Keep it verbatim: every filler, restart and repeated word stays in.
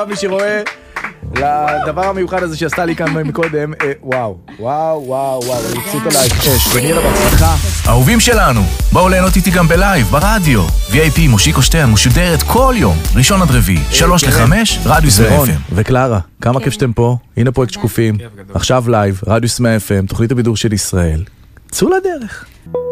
מי שרואה לדבר המיוחד הזה שעשתה לי כאן מקודם, וואו, וואו, וואו, וואו, אני מבסוט עלייך אש, ונהיה לה בהצלחה. אהובים שלנו, בואו ליהנות איתי גם בלייב, ברדיו. וי איי פי מושיקו שטרן משודרת כל יום, ראשון עד רביעי, שלוש לחמש, רדיוס מאה אף אם. וקלרה, כמה כיף שאתם פה, הנה פרויקט שקופים, עכשיו לייב, רדיוס מאה אף אם, תוכנית הבידור של ישראל. צאו לדרך.